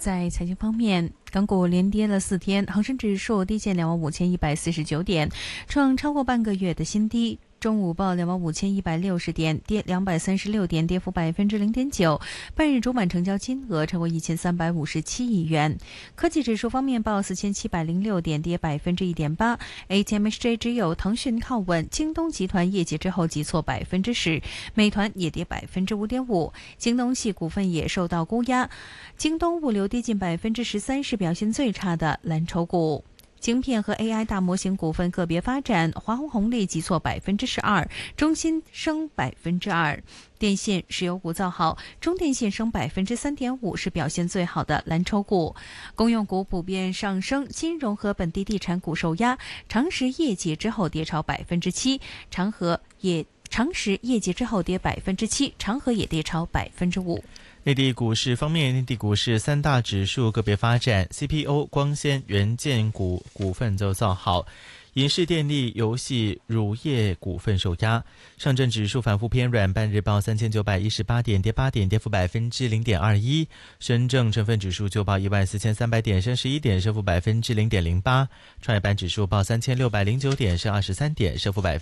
在财经方面，港股连跌了4天，恒生指数低见25,149点，创超过半个月的新低。中午报25,160点，跌236点，跌幅0.9%。半日主板成交金额超过1357亿元。科技指数方面报4706点，跌1.8%。ATMXJ 只有腾讯靠稳，京东集团业绩之后急挫10%，美团也跌5.5%。京东系股份也受到估压，京东物流跌近13%，是表现最差的蓝筹股。晶片和 AI 大模型股份个别发展，华虹红利急挫12%，中芯升2%。电线、石油股造好，中电线升3.5%，是表现最好的蓝筹股。公用股普遍上升，金融和本地地产股受压，长实业绩之后跌超7%，长实业绩之后跌7%，长和也跌超5%。 内地股市方面，内地股市三大指数个别发展 ，CPO、光纤、元件股份就造好，影视、电力、游戏、乳业股份受压。上证指数反复偏软，半日报3918点，跌8点，跌幅0.21%。深证成分指数就报14300点，升11点，升幅0.08%。创业板指数报3609点，升23点，升幅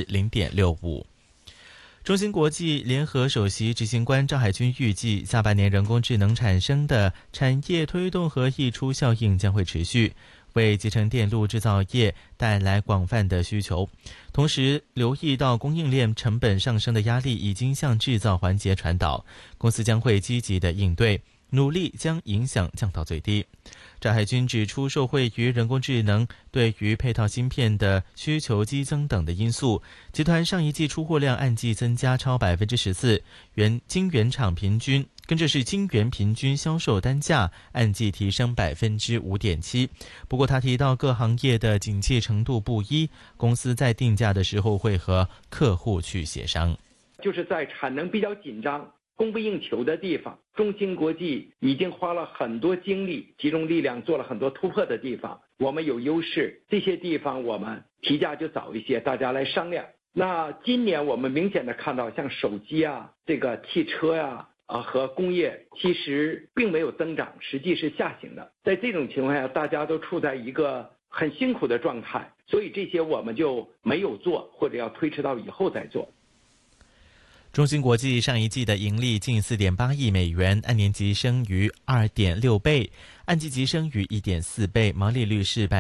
0.65%。中芯国际联合首席执行官赵海军预计，下半年人工智能产生的产业推动和溢出效应将会持续，为集成电路制造业带来广泛的需求。同时，留意到供应链成本上升的压力已经向制造环节传导，公司将会积极的应对，努力将影响降到最低。赵海军指出，受惠于人工智能对于配套芯片的需求激增等的因素，集团上一季出货量按季增加超14%，晶圆平均销售单价按季提升5.7%。不过他提到，各行业的景气程度不一，公司在定价的时候会和客户去协商。 就是在产能比较紧张、供不应求的地方，中芯国际已经花了很多精力，集中力量做了很多突破的地方，我们有优势，这些地方我们提价就早一些，大家来商量。那今年我们明显的看到，像手机啊、这个汽车呀、和工业其实并没有增长，实际是下行的。在这种情况下，大家都处在一个很辛苦的状态，所以这些我们就没有做，或者要推迟到以后再做。 中芯国际上一季的盈利近4.8亿美元，按年急升逾2.6倍，按季急升逾1.4倍，毛利率是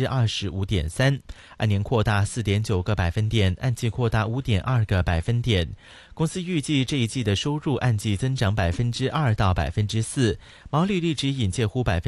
25.3%，按年扩大4.9个百分点，按季扩大5.2个百分点。公司预计这一季的收入按季增长2%到4%，毛利率指引介乎